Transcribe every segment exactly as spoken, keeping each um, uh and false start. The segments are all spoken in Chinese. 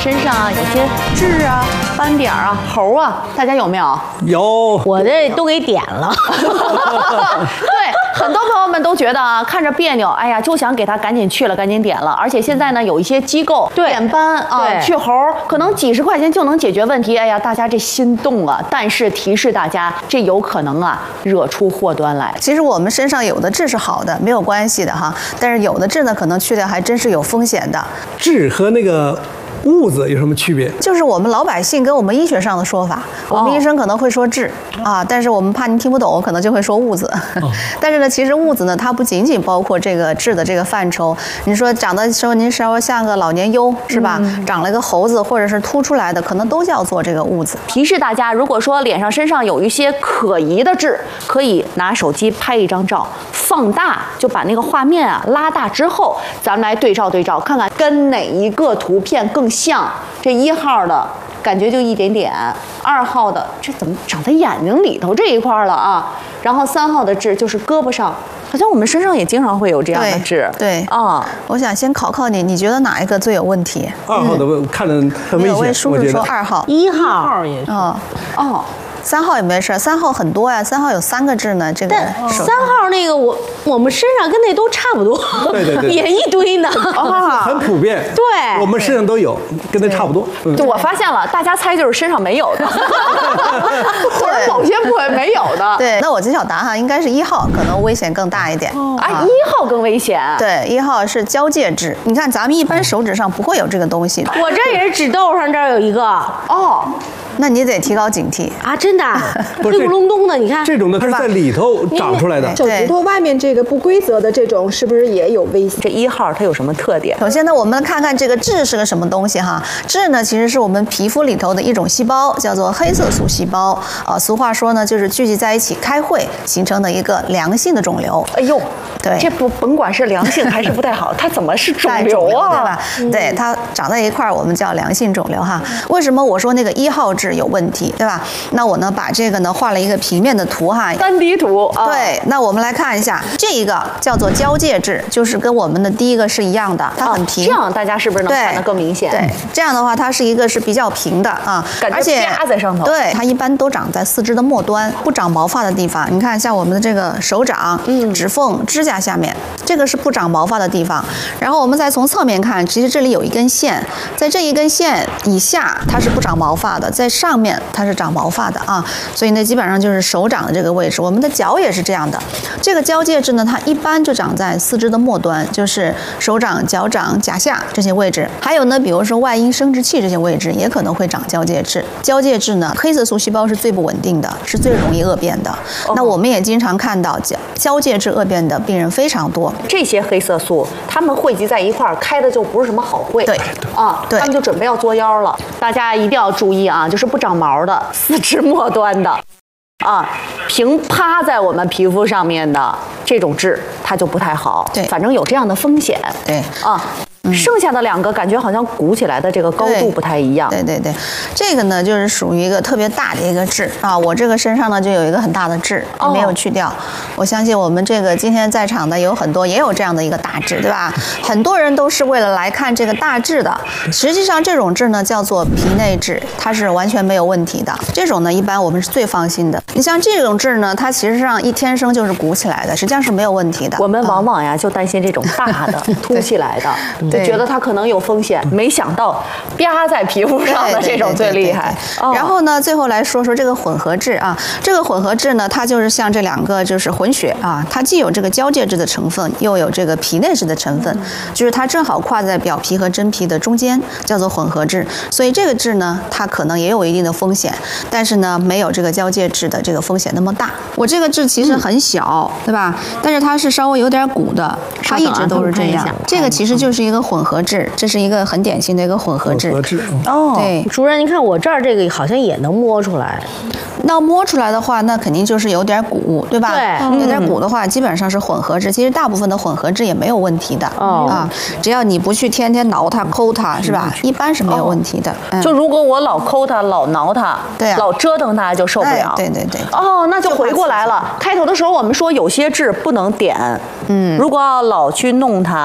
身上啊有些痣啊、斑点啊、猴啊，大家有没有？ 有， 我这都给点了。 对，很多朋友们都觉得啊，看着别扭，哎呀，就想给它赶紧去了，赶紧点了。而且现在呢，有一些机构点斑啊、去猴，可能几十块钱就能解决问题。哎呀，大家这心动啊！但是提示大家，这有可能啊惹出祸端来。 其实我们身上有的痣是好的，没有关系的哈，但是有的痣呢，可能去掉还真是有风险的。 痣和那个痦子有什么区别？ 就是我们老百姓跟我们医学上的说法，我们医生可能会说痣、哦、啊，但是我们怕您听不懂，可能就会说痦子。哦、但是呢，其实痦子呢，它不仅仅包括这个痣的这个范畴。你说长得说您稍微像个老年优是吧？嗯、长了一个猴子或者是凸出来的，可能都叫做这个痦子。 提示大家，如果说脸上身上有一些可疑的痣，可以拿手机拍一张照，放大，就把那个画面啊拉大之后，咱们来对照对照，看看跟哪一个图片更像。这一号的感觉就一点点，二号的这怎么长在眼睛里头这一块了啊？然后三号的痣就是胳膊上，好像我们身上也经常会有这样的痣。 对啊、哦，我想先考考你，你觉得哪一个最有问题？ 二号的问、嗯、看着很危险， 我叔叔说二号， 一号也是。 哦哦。三号也没事，三号很多呀，三号有三个痣呢。这个三号那个我我们身上跟那都差不多， 对对对， 也一堆呢， 很普遍。 对， 我们身上都有，跟那差不多。 嗯、就我发现了，大家猜就是身上没有的，或者某些部位没有的。 对，那我揭晓答案应该是一号，可能危险更大一点。 哦、啊，一号更危险。 对，一号是交界痣。你看咱们一般手指上不会有这个东西。 我这也是指豆上这儿有一个。 哦。 那你得提高警惕啊！真的，黑咕隆咚的，你看这种的它是在里头长出来的。 手指头外面这个不规则的这种，是不是也有危险？ 这一号它有什么特点？ 首先呢，我们看看这个痣是个什么东西哈。痣呢，其实是我们皮肤里头的一种细胞，叫做黑色素细胞。呃，俗话说呢，就是聚集在一起开会形成的一个良性的肿瘤。 哎呦， 对， 这不甭管是良性还是不太好，它怎么是肿瘤啊？ 对吧？嗯、对，它长在一块儿，我们叫良性肿瘤哈。为什么我说那个一号痣有问题？对吧？那我呢把这个呢画了一个平面的图哈， 三 D 图。 哦、对，那我们来看一下，这一个叫做交界痣，就是跟我们的第一个是一样的，它很平。 哦、这样大家是不是能看得更明显？ 对，这样的话它是一个是比较平的啊， 而且啪在上头。 对，它一般都长在四肢的末端，不长毛发的地方。你看，像我们的这个手掌、嗯、指缝、指甲下面，这个是不长毛发的地方。然后我们再从侧面看，其实这里有一根线，在这一根线以下它是不长毛发的，在上面它是长毛发的啊，所以呢，基本上就是手掌的这个位置。我们的脚也是这样的，这个交界痣呢，它一般就长在四肢的末端，就是手掌、脚掌、甲下这些位置。还有呢，比如说外阴生殖器这些位置也可能会长交界痣。交界痣呢，黑色素细胞是最不稳定的，是最容易恶变的。哦、那我们也经常看到交交界痣恶变的病人非常多。 这些黑色素它们汇集在一块儿，开的就不是什么好会。 对啊，对，他们就准备要作妖了。大家一定要注意啊，就是不长毛的。四肢末端的，啊，平趴在我们皮肤上面的这种痣，它就不太好。 对， 反正有这样的风险。 对， 啊。剩下的两个感觉好像鼓起来的这个高度不太一样。 对对 对, 对，这个呢就是属于一个特别大的一个痣啊。我这个身上呢就有一个很大的痣，没有去掉。哦、我相信我们这个今天在场的有很多也有这样的一个大痣，对吧？很多人都是为了来看这个大痣的。实际上这种痣呢叫做皮内痣，它是完全没有问题的。这种呢一般我们是最放心的。你像这种痣呢，它其实上一天生就是鼓起来的，实际上是没有问题的。 我们往往呀就担心这种大的凸起来的。就觉得它可能有风险，没想到啪在皮肤上的这种最厉害。 然后呢，最后来说说这个混合痣啊，这个混合痣呢，它就是像这两个就是混血啊，它既有这个交界痣的成分，又有这个皮内痣的成分，就是它正好跨在表皮和真皮的中间，叫做混合痣。所以这个痣呢，它可能也有一定的风险，但是呢，没有这个交界痣的这个风险那么大。我这个痣其实很小，嗯、对吧？但是它是稍微有点鼓的，它一直都是这样。这个其实就是一个混合痣，这是一个很典型的一个混合痣。 混合痣哦， 对， 主任，您看我这儿这个好像也能摸出来。 那摸出来的话，那肯定就是有点鼓，对吧？ 对， 有点鼓的话，基本上是混合痣。其实大部分的混合痣也没有问题的。哦啊，只要你不去天天挠它、抠它，是吧？一般是没有问题的。 嗯、就如果我老抠它、老挠它， 对、啊， 老折腾它就受不了。 哎、对对对。 哦，那就回过来了。开头的时候我们说有些痣不能点，嗯，如果要老去弄它。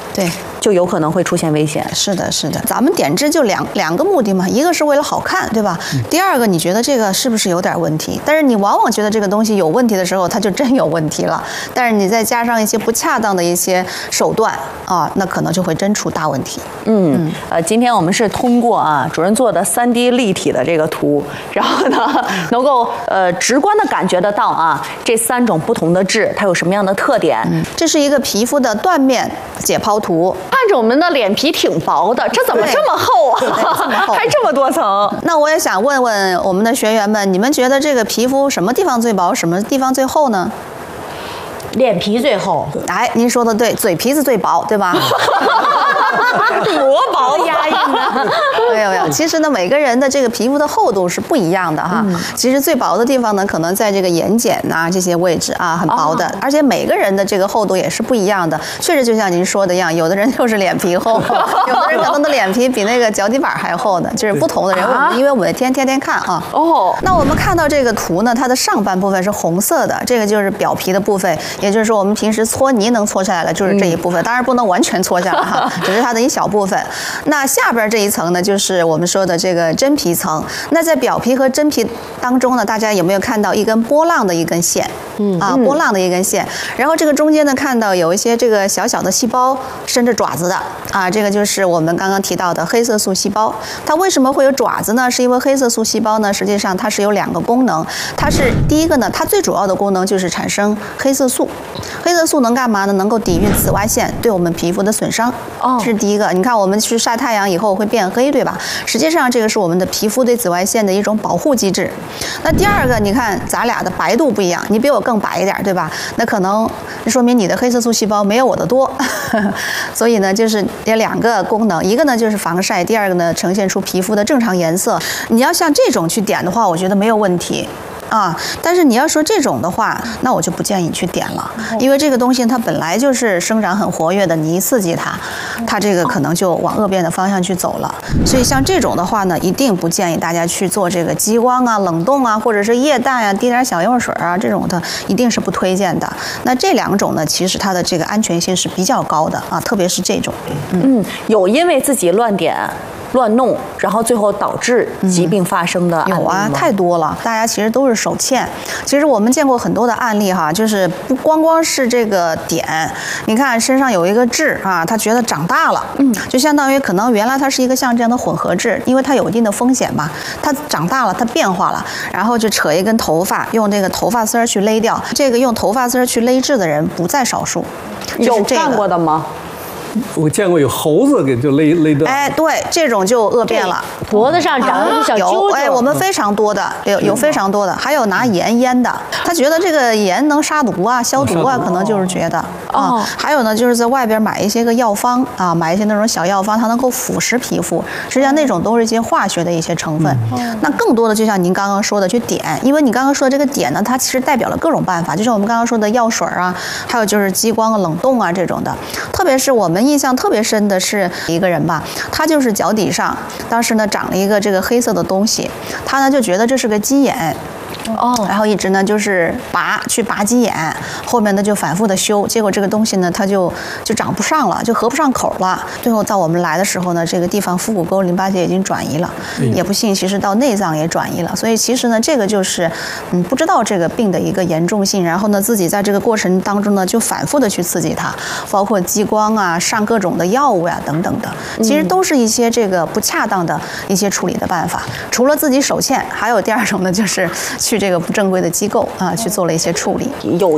对。 就有可能会出现危险。 是的，是的，咱们点痣就两两个目的嘛，一个是为了好看，对吧？嗯、第二个，你觉得这个是不是有点问题？但是你往往觉得这个东西有问题的时候，它就真有问题了。但是你再加上一些不恰当的一些手段啊，那可能就会真出大问题。 嗯，嗯呃，今天我们是通过啊主任做的三 D 立体的这个图，然后呢，能够呃直观的感觉得到啊这三种不同的痣它有什么样的特点。 嗯、这是一个皮肤的断面解剖图。 看着我们的脸皮挺薄的，这怎么这么厚啊？ 这么厚， 还这么多层。 那我也想问问我们的学员们，你们觉得这个皮肤什么地方最薄，什么地方最厚呢？ 脸皮最厚。 哎，您说的对，嘴皮子最薄，对吧？ 多薄压抑呢？ 没有没有，其实呢，每个人的这个皮肤的厚度是不一样的哈。嗯、其实最薄的地方呢，可能在这个眼睑呐这些位置啊，很薄的。哦、而且每个人的这个厚度也是不一样的。确实就像您说的一样，有的人就是脸皮厚，有的人可能的脸皮比那个脚底板还厚呢，就是不同的人。啊、因为我们天天天看啊。哦。那我们看到这个图呢，它的上半部分是红色的，这个就是表皮的部分，也就是说我们平时搓泥能搓下来的就是这一部分，嗯、当然不能完全搓下来哈，只是它的一小部分。那下边这一层呢，就是我们说的这个真皮层。那在表皮和真皮当中呢，大家有没有看到一根波浪的一根线？嗯啊，波浪的一根线。然后这个中间呢，看到有一些这个小小的细胞伸着爪子的啊，这个就是我们刚刚提到的黑色素细胞。它为什么会有爪子呢？是因为黑色素细胞呢，实际上它是有两个功能。它是第一个呢，它最主要的功能就是产生黑色素。黑色素能干嘛呢？能够抵御紫外线对我们皮肤的损伤。哦，这是第一个。你看我们去晒太阳以后会变黑，对吧？实际上这个是我们的皮肤对紫外线的一种保护机制。那第二个，你看咱俩的白度不一样，你比我更白一点，对吧？那可能说明你的黑色素细胞没有我的多。所以呢，就是这两个功能，一个呢就是防晒，第二个呢呈现出皮肤的正常颜色。你要像这种去点的话，我觉得没有问题。啊，但是你要说这种的话，那我就不建议去点了，因为这个东西它本来就是生长很活跃的，你一刺激它，它这个可能就往恶变的方向去走了。所以像这种的话呢，一定不建议大家去做这个激光啊、冷冻啊，或者是液氮啊、滴点小药水啊这种的，一定是不推荐的。那这两种呢，其实它的这个安全性是比较高的啊，特别是这种。 嗯，嗯有因为自己乱点。乱弄，然后最后导致疾病发生的案例、 嗯、有啊，太多了。大家其实都是手欠。其实我们见过很多的案例哈，就是不光光是这个点，你看身上有一个痣啊，他觉得长大了，嗯，就相当于可能原来它是一个像这样的混合痣，因为它有一定的风险嘛，它长大了，它变化了，然后就扯一根头发，用这个头发丝去勒掉。这个用头发丝去勒痣的人不在少数。 有干过的吗？ 我见过有猴子给就勒勒断， 哎，对，这种就恶变了， 脖子上长了小揪揪。 哎，我们非常多的，有有非常多的，还有拿盐腌的，他觉得这个盐能杀毒啊、消毒啊，可能就是觉得啊。还有呢，就是在外边买一些个药方啊，买一些那种小药方，它能够腐蚀皮肤，实际上那种都是一些化学的一些成分。那更多的就像您刚刚说的去点，因为你刚刚说的这个点呢，它其实代表了各种办法，就像我们刚刚说的药水啊，还有就是激光啊、冷冻啊这种的，特别是我们印象特别深的是一个人吧，他就是脚底上当时呢长了一个这个黑色的东西，他呢就觉得这是个鸡眼。哦，然后一直呢就是拔去拔鸡眼，后面呢就反复的修，结果这个东西呢它就就长不上了，就合不上口了。最后到我们来的时候呢，这个地方腹股沟淋巴结已经转移了，嗯、也不幸其实到内脏也转移了。所以其实呢，这个就是嗯不知道这个病的一个严重性，然后呢自己在这个过程当中呢就反复的去刺激它，包括激光啊、上各种的药物呀、啊、等等的，其实都是一些这个不恰当的一些处理的办法。除了自己手欠，还有第二种呢就是去这个不正规的机构啊去做了一些处理。 有